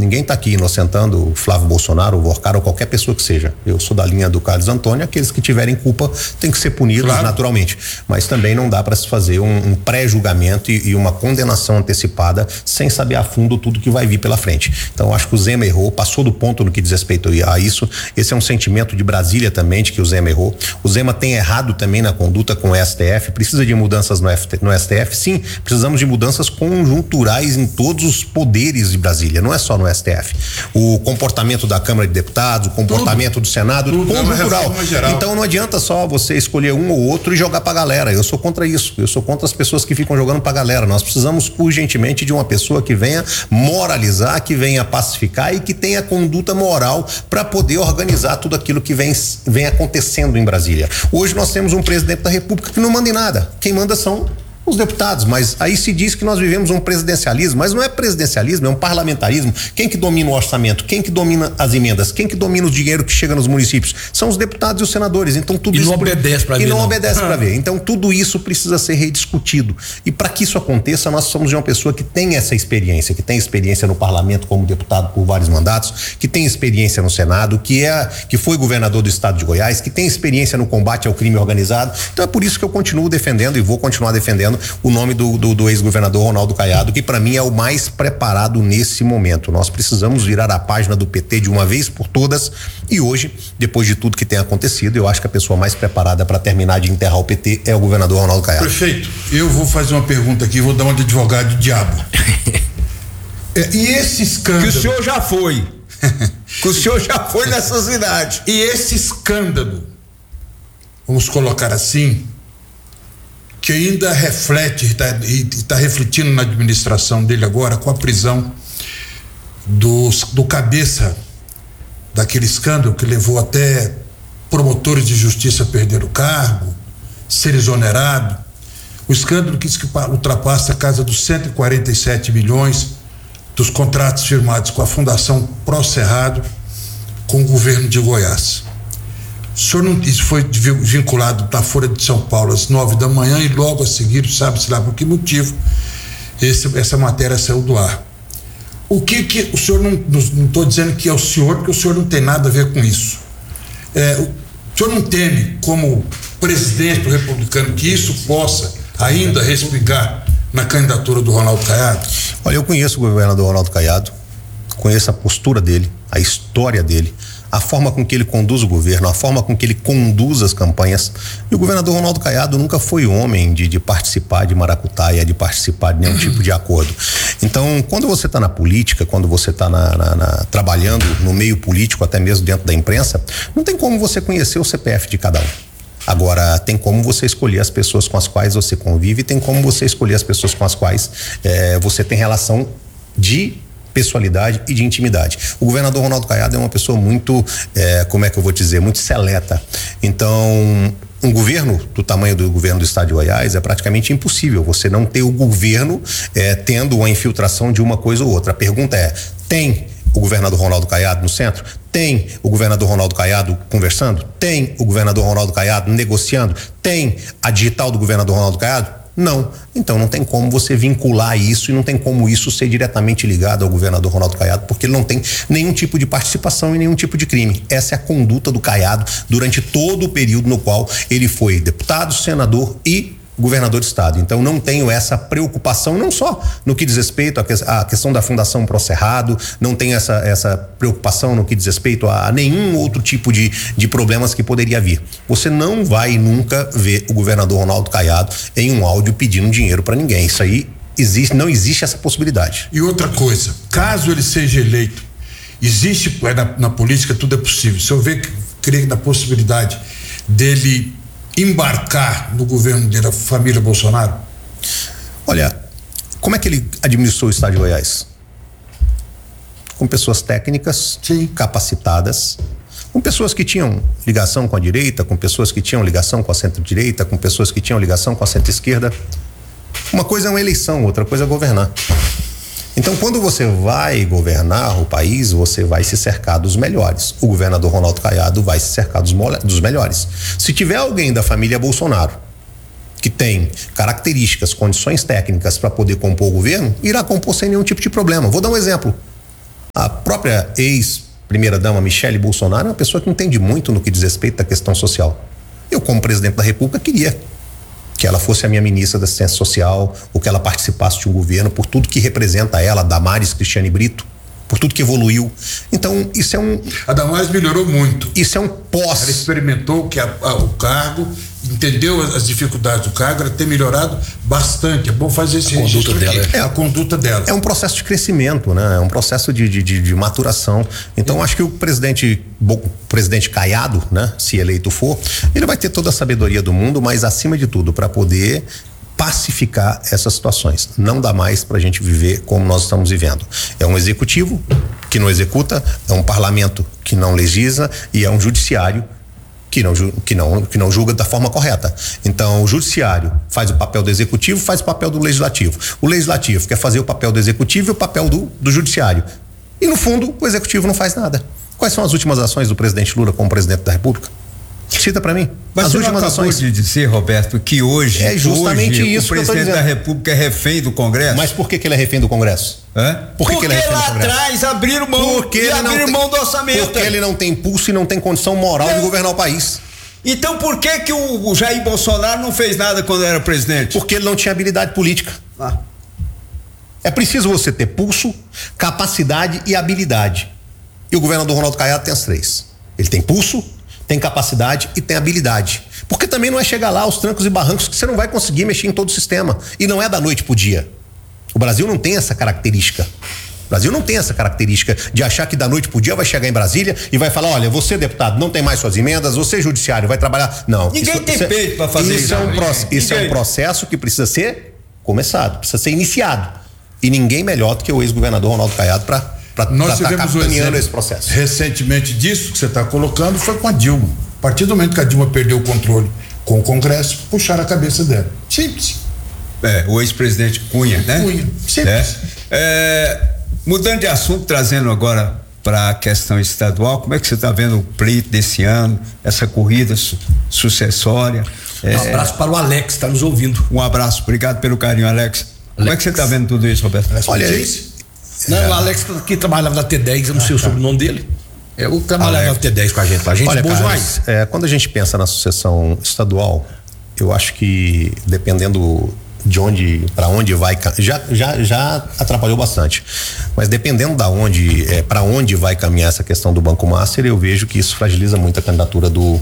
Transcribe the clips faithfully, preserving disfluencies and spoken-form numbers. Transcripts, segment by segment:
Ninguém está aqui inocentando o Flávio Bolsonaro, o Vorcar ou qualquer pessoa que seja. Eu sou da linha do Carlos Antônio, aqueles que tiverem culpa têm que ser punidos, claro, naturalmente. Mas também não dá para se fazer um, um pré-julgamento e, e uma condenação antecipada sem saber a fundo tudo que vai vir pela frente. Então acho que o Zema errou, passou do ponto no que diz respeito a isso. Esse é um sentimento de Brasília também, de que o Zema errou. O Zema tem errado também na conduta com o S T F, precisa de mudanças no, F T, no S T F, sim, precisamos de mudanças conjunturais em todos os poderes de Brasília, não é só no S T F. O comportamento da Câmara de Deputados, o comportamento tudo, do Senado, tudo, conjuntural. Então não adianta só você escolher um ou outro e jogar pra galera. Eu sou contra isso. Eu sou contra as pessoas que ficam jogando pra galera. Nós precisamos urgentemente de uma pessoa que venha moralizar, que venha pacificar e que tenha conduta moral para poder organizar tudo aquilo que vem, vem acontecendo em Brasília. Hoje nós temos um presidente da República que não manda em nada. Quem manda são os deputados, mas aí se diz que nós vivemos um presidencialismo, mas não é presidencialismo, é um parlamentarismo. Quem que domina o orçamento? Quem que domina as emendas? Quem que domina o dinheiro que chega nos municípios? São os deputados e os senadores. Então tudo e isso não obedece para ver. E não, não obedece para ver. Então tudo isso precisa ser rediscutido. E para que isso aconteça, nós somos de uma pessoa que tem essa experiência, que tem experiência no parlamento como deputado por vários mandatos, que tem experiência no Senado, que é que foi governador do estado de Goiás, que tem experiência no combate ao crime organizado. Então é por isso que eu continuo defendendo e vou continuar defendendo o nome do, do, do ex-governador Ronaldo Caiado, que para mim é o mais preparado nesse momento. Nós precisamos virar a página do P T de uma vez por todas e hoje, depois de tudo que tem acontecido, eu acho que a pessoa mais preparada para terminar de enterrar o P T é o governador Ronaldo Caiado. Prefeito, eu vou fazer uma pergunta aqui, vou dar uma de advogado de diabo. é, e esse escândalo? Que o senhor já foi. Que o senhor já foi nessa cidade. E esse escândalo, vamos colocar assim, que ainda reflete tá, e está refletindo na administração dele agora com a prisão dos, do cabeça daquele escândalo que levou até promotores de justiça a perder o cargo, ser exonerado. O escândalo que, que ultrapassa a casa dos cento e quarenta e sete milhões dos contratos firmados com a Fundação Pro Cerrado com o governo de Goiás. O senhor não, isso foi vinculado na Folha de São Paulo às nove da manhã e logo a seguir, sabe-se lá por que motivo, esse, essa matéria saiu do ar. O que que o senhor não, não estou dizendo que é o senhor, porque o senhor não tem nada a ver com isso. É, o, o senhor não teme, como presidente do republicano, que isso possa ainda respingar na candidatura do Ronaldo Caiado? Olha, eu conheço o governador Ronaldo Caiado, conheço a postura dele, a história dele, a forma com que ele conduz o governo, a forma com que ele conduz as campanhas. E o governador Ronaldo Caiado nunca foi homem de, de participar de maracutaia, de participar de nenhum tipo de acordo. Então, quando você está na política, quando você está na, na, na, trabalhando no meio político, até mesmo dentro da imprensa, não tem como você conhecer o C P F de cada um. Agora, tem como você escolher as pessoas com as quais você convive, tem como você escolher as pessoas com as quais eh, você tem relação de pessoalidade e de intimidade. O governador Ronaldo Caiado é uma pessoa muito, eh, como é que eu vou dizer, muito seleta. Então, um governo do tamanho do governo do estado de Goiás é praticamente impossível você não ter o governo eh, tendo uma infiltração de uma coisa ou outra. A pergunta é, tem o governador Ronaldo Caiado no centro? Tem o governador Ronaldo Caiado conversando? Tem o governador Ronaldo Caiado negociando? Tem a digital do governador Ronaldo Caiado? Não. Então não tem como você vincular isso e não tem como isso ser diretamente ligado ao governador Ronaldo Caiado, porque ele não tem nenhum tipo de participação e nenhum tipo de crime. Essa é a conduta do Caiado durante todo o período no qual ele foi deputado, senador e governador de estado. Então não tenho essa preocupação, não só no que diz respeito à, que, à questão da Fundação Pro Cerrado, não tenho essa, essa preocupação no que diz respeito a, a nenhum outro tipo de, de problemas que poderia vir. Você não vai nunca ver o governador Ronaldo Caiado em um áudio pedindo dinheiro para ninguém. Isso aí existe, não existe essa possibilidade. E outra coisa, caso ele seja eleito, existe na, na política tudo é possível. Se eu ver, creio na possibilidade dele embarcar no governo dele a família Bolsonaro? Olha, como é que ele administrou o estado de Goiás? Com pessoas técnicas, sim, capacitadas, com pessoas que tinham ligação com a direita, com pessoas que tinham ligação com a centro-direita, com pessoas que tinham ligação com a centro-esquerda. Uma coisa é uma eleição, outra coisa é governar. Então, quando você vai governar o país, você vai se cercar dos melhores. O governador Ronaldo Caiado vai se cercar dos, dos melhores. Se tiver alguém da família Bolsonaro que tem características, condições técnicas para poder compor o governo, irá compor sem nenhum tipo de problema. Vou dar um exemplo. A própria ex-primeira-dama Michele Bolsonaro é uma pessoa que entende muito no que diz respeito à questão social. Eu, como presidente da República, queria que ela fosse a minha ministra da Assistência Social, ou que ela participasse de um governo, por tudo que representa ela, Damares Cristiane Brito, por tudo que evoluiu. Então, isso é um... A Damares melhorou muito. Isso é um pós... Ela experimentou que a, a, o cargo, entendeu as, as dificuldades do cargo, ela tem melhorado bastante. É bom fazer esse a conduta dela. É a conduta dela. É um processo de crescimento, né? É um processo de, de, de, de maturação. Então, acho que o presidente, o presidente Caiado, né? Se eleito for, ele vai ter toda a sabedoria do mundo, mas acima de tudo, para poder pacificar essas situações. Não dá mais para a gente viver como nós estamos vivendo. É um executivo que não executa, é um parlamento que não legisla e é um judiciário que não, que não, que não julga da forma correta. Então, o judiciário faz o papel do executivo, faz o papel do legislativo. O legislativo quer fazer o papel do executivo e o papel do, do judiciário. E, no fundo, o executivo não faz nada. Quais são as últimas ações do presidente Lula como presidente da República? Cita para mim. Mas as você últimas não acabou ações. de dizer, Roberto, que hoje, é justamente hoje isso o que eu tô presidente dizendo. da República é refém do Congresso? Mas por que, que ele é refém do Congresso? É? Por que porque que ele é refém lá do Congresso? atrás abriram mão Porque e ele não abriram tem, mão do orçamento. Porque ele não tem pulso e não tem condição moral é. de governar o país. Então por que que o, o Jair Bolsonaro não fez nada quando era presidente? Porque ele não tinha habilidade política. Ah. É preciso você ter pulso, capacidade e habilidade. E o governador Ronaldo Caiado tem as três. Ele tem pulso, tem capacidade e tem habilidade. Porque também não é chegar lá aos trancos e barrancos que você não vai conseguir mexer em todo o sistema. E não é da noite pro dia. O Brasil não tem essa característica. O Brasil não tem essa característica de achar que da noite pro dia vai chegar em Brasília e vai falar, olha, você deputado não tem mais suas emendas, você judiciário vai trabalhar. Não. Ninguém isso, tem isso peito para fazer isso. Isso, é um, pro, isso é um Ninguém. processo que precisa ser começado, precisa ser iniciado. E ninguém melhor do que o ex-governador Ronaldo Caiado para Nós estar tivemos um capitaneando exemplo esse processo. Recentemente disso que você está colocando foi com a Dilma. A partir do momento que a Dilma perdeu o controle com o Congresso, puxaram a cabeça dela. Simples. É, o ex-presidente Cunha, né? Cunha, simples. É. É, mudando de assunto, trazendo agora para a questão estadual, como é que você está vendo o pleito desse ano, essa corrida su- sucessória? É, Um abraço para o Alex, está nos ouvindo. um abraço, obrigado pelo carinho, Alex. Como é que você está vendo tudo isso, Roberto? Olha, Não, o Alex que trabalhava na T dez, eu não sei o sobrenome dele. É o que trabalhava Alex. na T dez com a gente. A gente Olha, boa cara, demais. é, quando a gente pensa na sucessão estadual, eu acho que dependendo de onde, para onde vai, já, já, já atrapalhou bastante. Mas dependendo da onde, é, para onde vai caminhar essa questão do Banco Master, eu vejo que isso fragiliza muito a candidatura do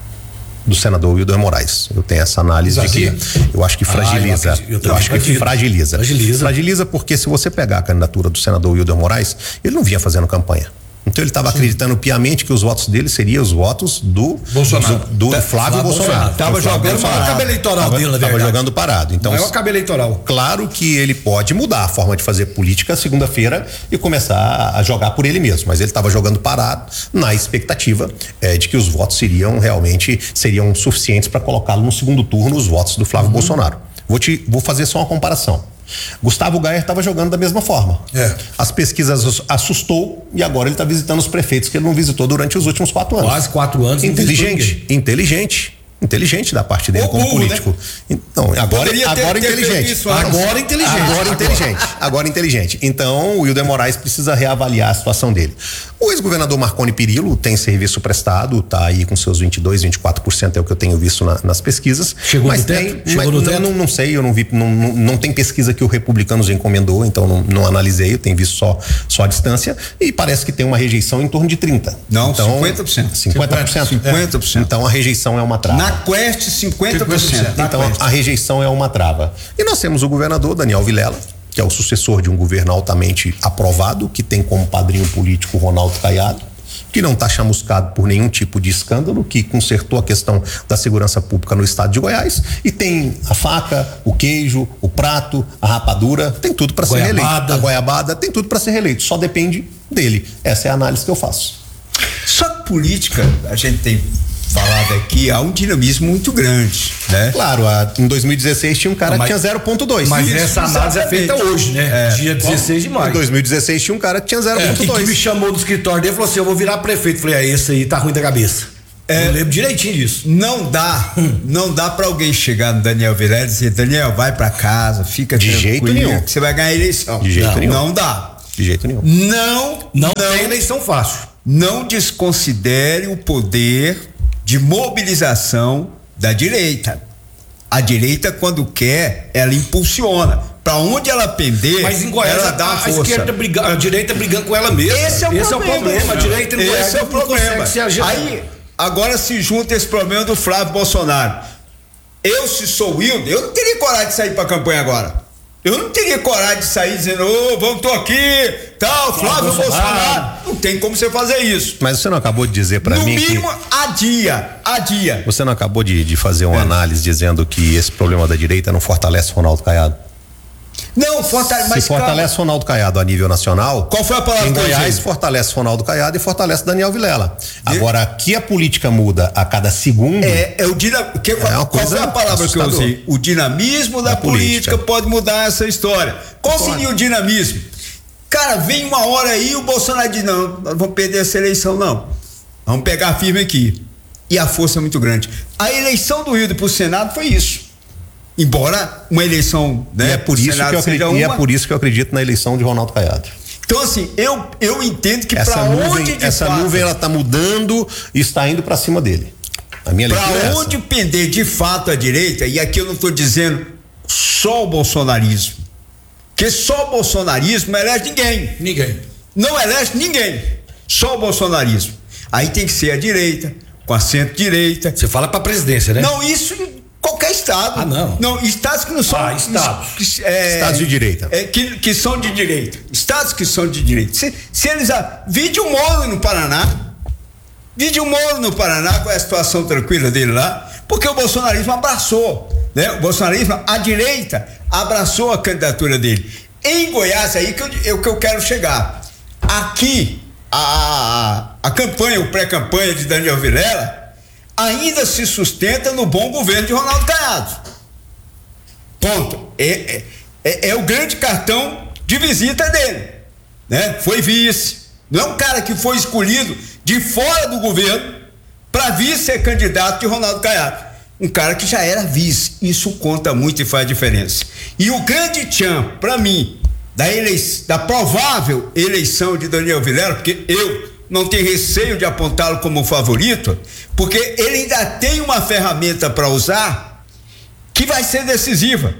do senador Wildor Moraes. Eu tenho essa análise de que eu acho que fragiliza. Ah, eu, eu, eu acho que acredito. fragiliza. Fragiliza. Fragiliza porque se você pegar a candidatura do senador Wildor Moraes, ele não vinha fazendo campanha. Então ele estava acreditando piamente que os votos dele seriam os votos do Bolsonaro. do, do Flávio, Flávio Bolsonaro. Bolsonaro. Tava Do Flávio jogando Bolsonaro. maior cabo eleitoral Tava- dele, na tava verdade. jogando parado. Então, Maior cabo eleitoral. claro que ele pode mudar a forma de fazer política segunda-feira e começar a jogar por ele mesmo, mas ele estava jogando parado na expectativa eh, de que os votos seriam realmente seriam suficientes para colocá-lo no segundo turno os votos do Flávio Bolsonaro. Vou te vou fazer só uma comparação. Gustavo Gayer estava jogando da mesma forma. É. As pesquisas assustou e agora ele está visitando os prefeitos que ele não visitou durante os últimos quatro anos. Quase quatro anos. não visitou Inteligente, ninguém. inteligente. Inteligente da parte dele Ou como burro, político. Então, agora, Poderia ter- agora ter feito inteligente. isso antes. Agora inteligente. Agora inteligente. Agora inteligente. Então, o Wildor Moraes precisa reavaliar a situação dele. O ex-governador Marconi Perillo tem serviço prestado, tá aí com seus vinte e dois, vinte e quatro por cento é o que eu tenho visto na, nas pesquisas. Chegou mas no teto? tem, Chegou mas no não, teto? não, não sei, eu não vi, não, não, não tem pesquisa que o Republicanos encomendou, então não, não analisei, eu tenho visto só, só a distância e parece que tem uma rejeição em torno de trinta. Não, então, cinquenta por cento. cinquenta por cento? cinquenta por cento. Então a rejeição é uma trava. Na Quest, cinquenta por cento. Então a rejeição é uma trava. E nós temos o governador Daniel Vilela, que é o sucessor de um governo altamente aprovado, que tem como padrinho político Ronaldo Caiado, que não está chamuscado por nenhum tipo de escândalo, que consertou a questão da segurança pública no estado de Goiás e tem a faca, o queijo, o prato, a rapadura, tem tudo para ser reeleito. Goiabada. A goiabada tem tudo para ser reeleito, só depende dele. Essa é a análise que eu faço. Só que política, a gente tem falado aqui, há um dinamismo muito grande, né? Claro, a, em dois mil e dezesseis tinha um cara Mas- que tinha zero ponto dois. Mas Isso, essa análise é feita exatamente. hoje, né? Dia dezesseis de Em maio. dois mil e dezesseis tinha um cara que tinha zero ponto Que, que me dois. chamou do escritório dele e falou assim: eu vou virar prefeito. Falei, ah, esse aí tá ruim da cabeça. É. Eu lembro direitinho disso. Não dá, não dá pra alguém chegar no Daniel Vilela e dizer, Daniel, vai pra casa, fica De tranquilo, jeito nenhum. que você vai ganhar a eleição. De jeito não, nenhum. Não dá. De jeito nenhum. Não, Não, não tem eleição fácil. Não desconsidere o poder de mobilização da direita. A direita, quando quer, ela impulsiona. Para onde ela pender, Mas em Goiás ela a, dá a, força. esquerda briga, a direita brigando com ela mesma. Esse é o esse problema. é o problema. A direita em Goiás Esse é o não problema. consegue se ajeitar. Aí, agora se junta esse problema do Flávio Bolsonaro. Eu, se sou Wilder, eu não teria coragem de sair para a campanha agora. Eu não teria coragem de sair dizendo, ô, oh, vamos, tô aqui, tal, Flávio Bolsonaro. Bolsonaro. Não tem como você fazer isso. Mas você não acabou de dizer para mim que... No mínimo, adia, adia. Você não acabou de, de fazer uma é. análise dizendo que esse problema da direita não fortalece Ronaldo Caiado? Não, fortalece, mas se fortalece calma. Ronaldo Caiado a nível nacional. Qual foi a palavra em que eu Goiás usei? fortalece Ronaldo Caiado e fortalece Daniel Vilela. Agora, aqui a política muda a cada segundo. É, é o dina, que, é qual, qual foi a palavra que eu usei? O dinamismo da, da política. política pode mudar essa história. Qual pode. seria o dinamismo? Cara, vem uma hora aí o Bolsonaro diz, não, nós vamos perder essa eleição, não. Vamos pegar firme aqui. E a força é muito grande. A eleição do Rio para o Senado foi isso. Embora uma eleição, né, e é por isso que eu acredito, uma... e é por isso que eu acredito na eleição de Ronaldo Caiado. Então assim, eu eu entendo que essa para onde de essa fato, nuvem ela tá mudando e está indo para cima dele. A minha leitura é essa. Para onde pender de fato a direita, e aqui eu não estou dizendo só o bolsonarismo, porque só o bolsonarismo não elege ninguém. Ninguém. Não elege ninguém. Só o bolsonarismo. Aí tem que ser a direita, com a centro-direita. Você fala para presidência, né? Não, isso qualquer estado. Ah, não. Não, estados que não são. Ah, estados. É, estados de direita. É, que, que são de direita. Estados que são de direita. Se, se eles. Vide o Moro no Paraná. Vide o Moro no Paraná com a situação tranquila dele lá. Porque o bolsonarismo abraçou. Né? O bolsonarismo, a direita, abraçou a candidatura dele. Em Goiás, aí que eu, eu, que eu quero chegar. Aqui, a, a, a campanha, o pré-campanha de Daniel Vilela ainda se sustenta no bom governo de Ronaldo Caiado. Ponto. É, é, é o grande cartão de visita dele. Né? Foi vice. Não é um cara que foi escolhido de fora do governo para vice ser candidato de Ronaldo Caiado. Um cara que já era vice. Isso conta muito e faz diferença. E o grande tchan, para mim, da, eleição, da provável eleição de Daniel Vilela, porque eu não tenho receio de apontá-lo como favorito, porque ele ainda tem uma ferramenta para usar que vai ser decisiva,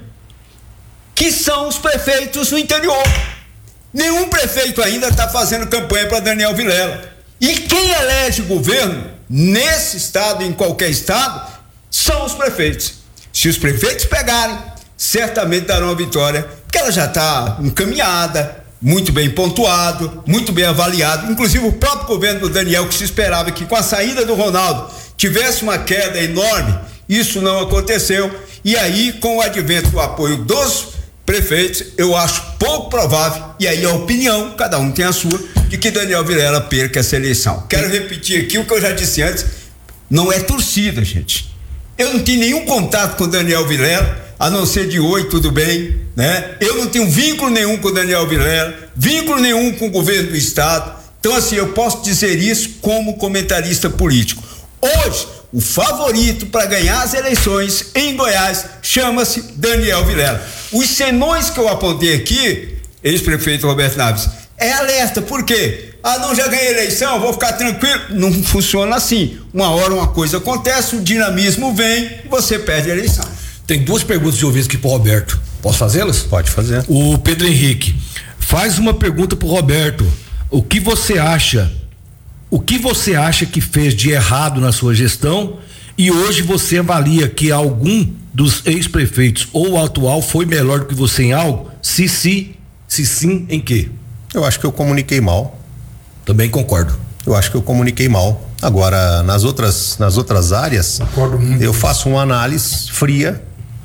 que são os prefeitos no interior. Nenhum prefeito ainda está fazendo campanha para Daniel Vilela. E quem elege governo nesse estado, em qualquer estado, são os prefeitos. Se os prefeitos pegarem, certamente darão a vitória, porque ela já está encaminhada, muito bem pontuado, muito bem avaliado. Inclusive o próprio governo do Daniel, que se esperava que com a saída do Ronaldo tivesse uma queda enorme, isso não aconteceu. E aí, com o advento do apoio dos prefeitos, eu acho pouco provável, e aí a opinião, cada um tem a sua, de que Daniel Vilela perca essa eleição. Quero repetir aqui o que eu já disse antes, não é torcida, gente. Eu não tenho nenhum contato com Daniel Vilela, a não ser de oi, tudo bem, né? Eu não tenho vínculo nenhum com o Daniel Vilela, vínculo nenhum com o governo do estado. Então, assim, eu posso dizer isso como comentarista político. Hoje, o favorito para ganhar as eleições em Goiás chama-se Daniel Vilela. Os senões que eu apontei aqui, ex-prefeito Roberto Naves, é alerta, por quê? Ah, não, já ganhei eleição, vou ficar tranquilo. Não funciona assim. Uma hora uma coisa acontece, o dinamismo vem e você perde a eleição. Tem duas perguntas de ouvintes aqui pro Roberto. Posso fazê-las? Pode fazer. O Pedro Henrique faz uma pergunta pro Roberto. O que você acha? O que você acha que fez de errado na sua gestão e hoje você avalia que algum dos ex-prefeitos ou o atual foi melhor do que você em algo? Se sim, se sim, em quê? Eu acho que eu comuniquei mal. Também concordo. Eu acho que eu comuniquei mal. Agora, nas outras, nas outras áreas, eu faço uma análise fria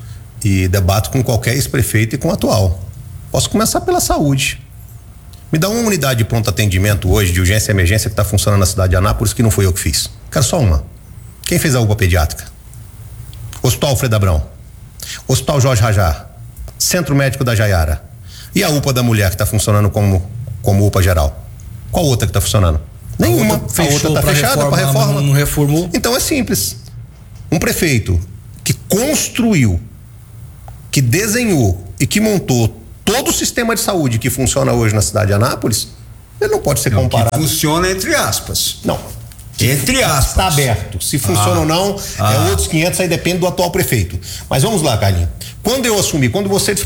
e debato com qualquer ex-prefeito e com o atual. Posso começar pela saúde. Me dá uma unidade de pronto atendimento hoje, de urgência e emergência, que está funcionando na cidade de Anápolis, que não foi eu que fiz. Quero só uma. Quem fez a U P A pediátrica? Hospital Alfredo Abrão. Hospital Jorge Rajar. Centro Médico da Jaiara. E a U P A da mulher, que está funcionando como, como U P A geral? Qual outra que está funcionando? Nenhuma. A outra está fechada para reforma. Não reformou. Então é simples. Um prefeito que construiu, que desenhou e que montou todo todo o sistema de saúde que funciona hoje na cidade de Anápolis, ele não pode ser Não, comparado. que funciona entre aspas. Não. Entre aspas. Está aberto. Se funciona Ah. ou não, Ah. é outros quinhentos, aí depende do atual prefeito. Mas vamos lá, Carlinhos. Quando eu assumi, quando você